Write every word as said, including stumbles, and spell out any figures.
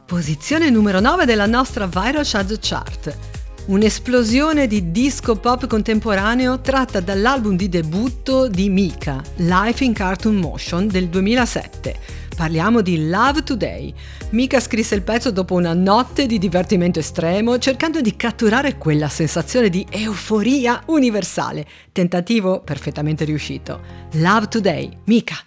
Posizione numero nove della nostra Viral Shadow Chart. Un'esplosione di disco pop contemporaneo tratta dall'album di debutto di Mika, Life in Cartoon Motion del duemilasette. Parliamo di Love Today. Mika scrisse il pezzo dopo una notte di divertimento estremo, cercando di catturare quella sensazione di euforia universale. Tentativo perfettamente riuscito. Love Today, Mika.